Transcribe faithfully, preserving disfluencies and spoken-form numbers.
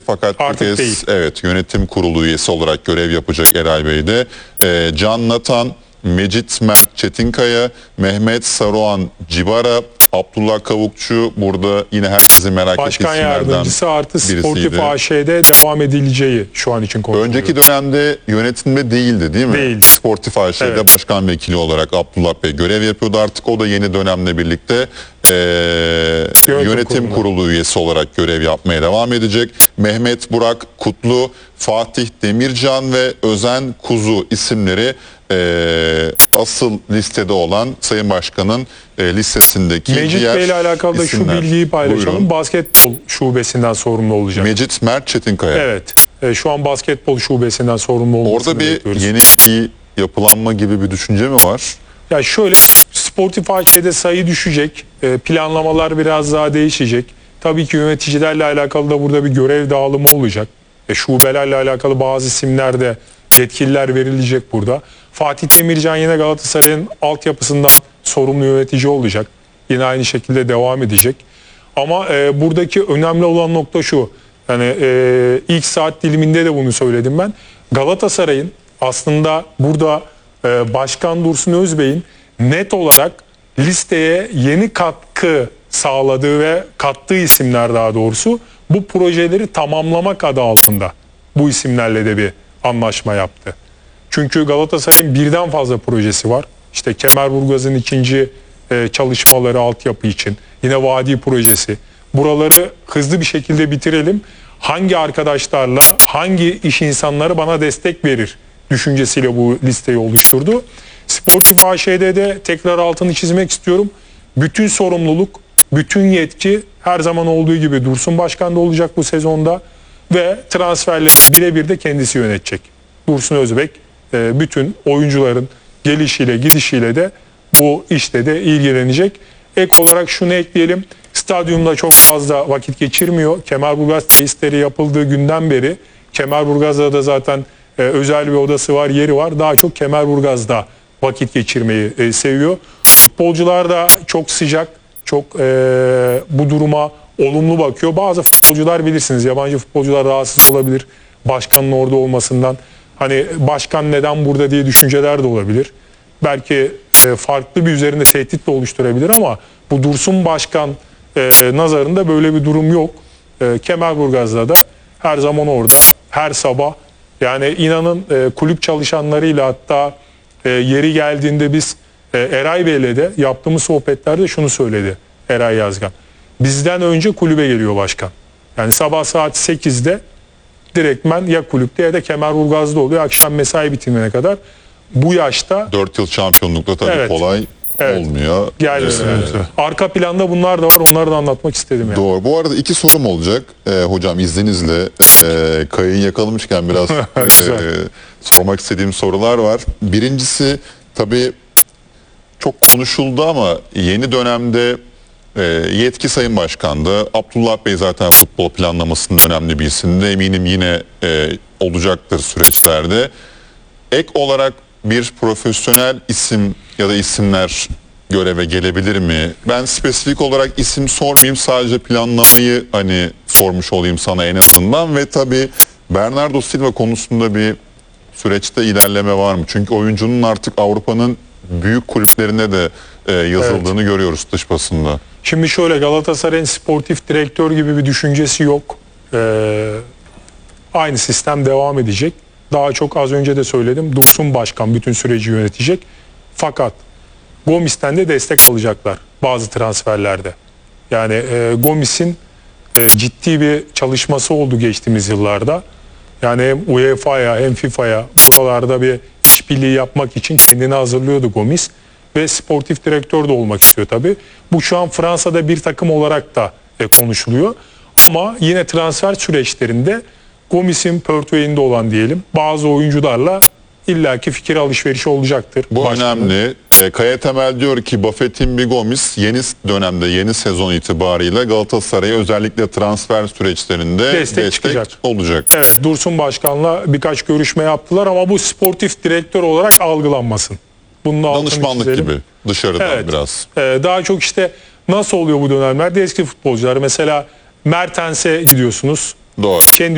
fakat bu kez değil. evet yönetim kurulu üyesi olarak görev yapacak Eray Bey'de. Ee, Can Natan, Mecit Mert Çetinkaya, Mehmet Saruhan Cibara, Abdullah Kavukçu burada yine herkesin merak ettiği Başkan isimlerden yardımcısı artı Sportif birisiydi. A Ş'de devam edileceği şu an için konuşuluyor. Önceki dönemde yönetimde değildi değil mi? Değildi. Sportif A Ş'de Evet. başkan vekili olarak Abdullah Bey görev yapıyordu. Artık o da yeni dönemle birlikte e, Yönetim yönetim kurulu. kurulu üyesi olarak görev yapmaya devam edecek. Mehmet Burak Kutlu, Fatih Demircan ve Özen Kuzu isimleri e, asıl listede olan Sayın Başkan'ın e, listesindeki Mecit diğer Bey ile alakalı da şu isimler. bilgiyi paylaşalım. Buyurun. Basketbol şubesinden sorumlu olacak. Mecit Mert Çetinkaya. Evet. E, şu an basketbol şubesinden sorumlu olmasını Orada bir bekliyoruz. yeni bir yapılanma gibi bir düşünce mi var? Ya şöyle, Sportif A Ş'de sayı düşecek. E, planlamalar biraz daha değişecek. Tabii ki yöneticilerle alakalı da burada bir görev dağılımı olacak. E, şubelerle alakalı bazı isimlerde yetkililer verilecek burada. Fatih Demircan yine Galatasaray'ın altyapısından sorumlu yönetici olacak. Yine aynı şekilde devam edecek. Ama e, buradaki önemli olan nokta şu. Yani e, ilk saat diliminde de bunu söyledim ben. Galatasaray'ın aslında burada e, Başkan Dursun Özbey'in net olarak listeye yeni katkı sağladığı ve kattığı isimler daha doğrusu bu projeleri tamamlamak adı altında bu isimlerle de bir anlaşma yaptı. Çünkü Galatasaray'ın birden fazla projesi var. İşte Kemerburgaz'ın ikinci e, çalışmaları altyapı için. Yine Vadi projesi. Buraları hızlı bir şekilde bitirelim. Hangi arkadaşlarla, hangi iş insanları bana destek verir düşüncesiyle bu listeyi oluşturdu. Sportif A Ş'de de tekrar altını çizmek istiyorum. Bütün sorumluluk, bütün yetki her zaman olduğu gibi Dursun Başkan'da olacak bu sezonda. Ve transferleri birebir de kendisi yönetecek. Dursun Özbek e, bütün oyuncuların gelişiyle gidişiyle de bu işte de ilgilenecek. Ek olarak şunu ekleyelim. Stadyumda çok fazla vakit geçirmiyor. Kemerburgaz tesisleri yapıldığı günden beri Kemerburgaz'da da zaten e, özel bir odası var, yeri var. Daha çok Kemerburgaz'da vakit geçirmeyi e, seviyor. Futbolcular da çok sıcak, çok e, bu duruma olumlu bakıyor. Bazı futbolcular bilirsiniz, yabancı futbolcular rahatsız olabilir başkanın orada olmasından. Hani başkan neden burada diye düşünceler de olabilir. Belki e, farklı bir üzerinde tehdit de oluşturabilir ama bu Dursun Başkan e, nazarında böyle bir durum yok. E, Kemerburgaz'da da her zaman orada, her sabah. Yani inanın e, kulüp çalışanlarıyla hatta e, yeri geldiğinde biz e, Eray Bey'le de yaptığımız sohbetlerde şunu söyledi Eray Yazgan. Bizden önce kulübe geliyor başkan. Yani sabah saat sekizde direktmen ya kulüpte ya da Kemerburgaz'da oluyor. Akşam mesai bitimine kadar. Bu yaşta dört yıl şampiyonlukta tabii Evet. kolay Evet. olmuyor. gelmesin. Ee, Arka planda bunlar da var. Onları da anlatmak istedim. Yani. Doğru. Bu arada iki sorum olacak. Ee, hocam izninizle e, kayayı yakalamışken biraz Güzel. e, sormak istediğim sorular var. Birincisi tabii çok konuşuldu ama yeni dönemde e, yetki Sayın Başkan'da. Abdullah Bey zaten futbol planlamasında önemli bir isimdi. Eminim yine e, olacaktır süreçlerde. Ek olarak bir profesyonel isim ya da isimler göreve gelebilir mi? Ben spesifik olarak isim sormayayım, sadece planlamayı hani sormuş olayım sana en azından. Ve tabii Bernardo Silva konusunda bir süreçte ilerleme var mı? Çünkü oyuncunun artık Avrupa'nın büyük kulüplerine de e, yazıldığını evet. görüyoruz dış basında. Şimdi şöyle, Galatasaray'ın sportif direktör gibi bir düşüncesi yok. Ee, aynı sistem devam edecek. Daha çok az önce de söyledim. Dursun Başkan bütün süreci yönetecek. Fakat Gomis'ten de destek alacaklar bazı transferlerde. Yani e, Gomis'in e, ciddi bir çalışması oldu geçtiğimiz yıllarda. Yani hem U E F A'ya hem FIFA'ya buralarda bir işbirliği yapmak için kendini hazırlıyordu Gomis. Ve sportif direktör de olmak istiyor tabii. Bu şu an Fransa'da bir takım olarak da e, konuşuluyor. Ama yine transfer süreçlerinde Gomis'in portföyünde olan diyelim bazı oyuncularla illaki fikir alışverişi olacaktır. Bu Başkanı. önemli. E, Kaya Temel diyor ki Buffett'in bir Gomis yeni dönemde, yeni sezon itibariyle Galatasaray'a özellikle transfer süreçlerinde destek, destek olacak. Evet, Dursun Başkan'la birkaç görüşme yaptılar ama bu sportif direktör olarak algılanmasın. Bunun Danışmanlık gibi dışarıdan evet. biraz. Ee, daha çok işte nasıl oluyor bu dönemlerde eski futbolcular mesela Mertens'e gidiyorsunuz. Doğru. Kendi